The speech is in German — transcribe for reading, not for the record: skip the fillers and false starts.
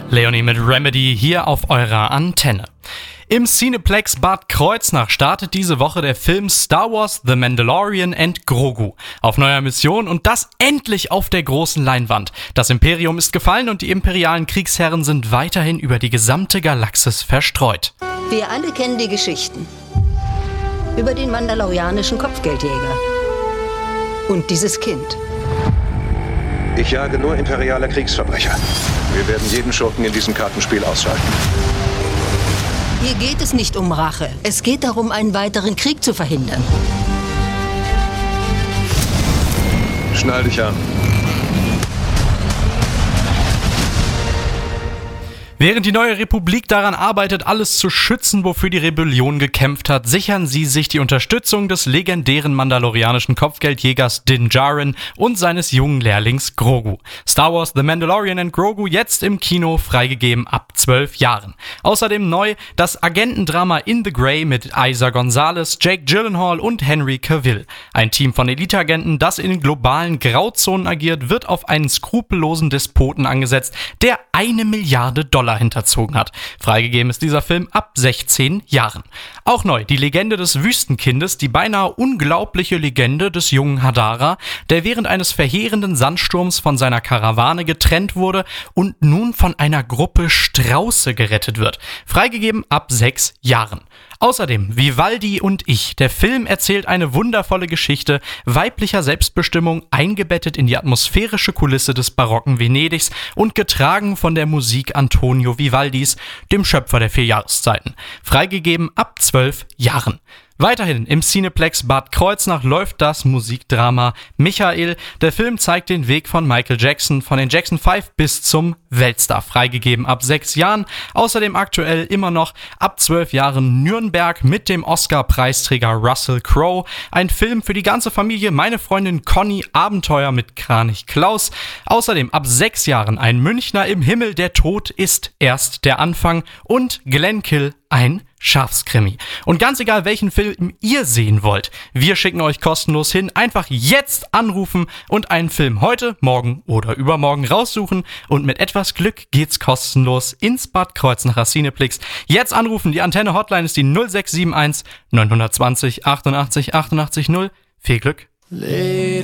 Leonie mit Remedy hier auf eurer Antenne. Im Cineplex Bad Kreuznach startet diese Woche der Film Star Wars The Mandalorian and Grogu auf neuer Mission und das endlich auf der großen Leinwand. Das Imperium ist gefallen und die imperialen Kriegsherren sind weiterhin über die gesamte Galaxis verstreut. Wir alle kennen die Geschichten über den mandalorianischen Kopfgeldjäger und dieses Kind. Ich jage nur imperiale Kriegsverbrecher. Wir werden jeden Schurken in diesem Kartenspiel ausschalten. Hier geht es nicht um Rache. Es geht darum, einen weiteren Krieg zu verhindern. Schnall dich an. Während die neue Republik daran arbeitet, alles zu schützen, wofür die Rebellion gekämpft hat, sichern sie sich die Unterstützung des legendären mandalorianischen Kopfgeldjägers Din Djarin und seines jungen Lehrlings Grogu. Star Wars The Mandalorian and Grogu jetzt im Kino, freigegeben ab 12 Jahren. Außerdem neu das Agentendrama In the Grey mit Isa Gonzalez, Jake Gyllenhaal und Henry Cavill. Ein Team von Eliteagenten, das in globalen Grauzonen agiert, wird auf einen skrupellosen Despoten angesetzt, der $1 Milliarde hinterzogen hat. Freigegeben ist dieser Film ab 16 Jahren. Auch neu die Legende des Wüstenkindes, die beinahe unglaubliche Legende des jungen Hadara, der während eines verheerenden Sandsturms von seiner Karawane getrennt wurde und nun von einer Gruppe Strauße gerettet wird. Freigegeben ab 6 Jahren. Außerdem Vivaldi und ich. Der Film erzählt eine wundervolle Geschichte weiblicher Selbstbestimmung, eingebettet in die atmosphärische Kulisse des barocken Venedigs und getragen von der Musik Antonio Vivaldis, dem Schöpfer der 4 Jahreszeiten. Freigegeben ab 12 Jahren. Weiterhin im Cineplex Bad Kreuznach läuft das Musikdrama Michael. Der Film zeigt den Weg von Michael Jackson, von den Jackson 5 bis zum Weltstar. Freigegeben ab 6 Jahren. Außerdem aktuell immer noch ab 12 Jahren Nürnberg mit dem Oscar-Preisträger Russell Crowe. Ein Film für die ganze Familie, meine Freundin Conny, Abenteuer mit Kranich Klaus. Außerdem ab 6 Jahren ein Münchner im Himmel, der Tod ist erst der Anfang. Und Glenkill, ein Schafskrimi. Und ganz egal, welchen Film ihr sehen wollt, wir schicken euch kostenlos hin. Einfach jetzt anrufen und einen Film heute, morgen oder übermorgen raussuchen. Und mit etwas Glück geht's kostenlos ins Bad Kreuznacher Cineplex. Jetzt anrufen, die Antenne-Hotline ist die 0671 920 88 88 0. Viel Glück.